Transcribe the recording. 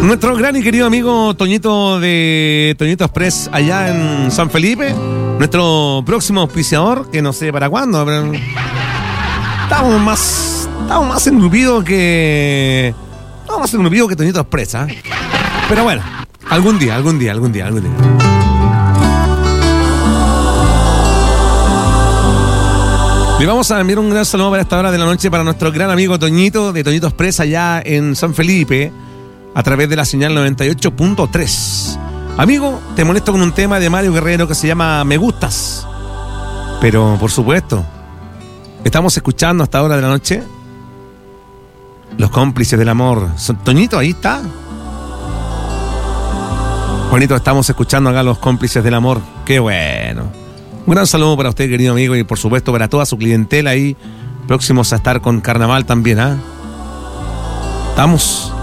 Nuestro gran y querido amigo Toñito de Toñito Express allá en San Felipe, nuestro próximo auspiciador, que no sé para cuándo, pero estamos más engrupidos que Toñito Express, ¿eh? Pero bueno, algún día. Le vamos a enviar un gran saludo para esta hora de la noche para nuestro gran amigo Toñito de Toñito Express allá en San Felipe, a través de la señal 98.3. Amigo, te molesto con un tema de Mario Guerrero que se llama Me Gustas. Pero, por supuesto, estamos escuchando a esta hora de la noche Los Cómplices del Amor. Toñito, ahí está. Bonito, estamos escuchando acá Los Cómplices del Amor. Qué bueno. Un gran saludo para usted, querido amigo, y por supuesto para toda su clientela ahí, próximos a estar con Carnaval también, ¿ah? Estamos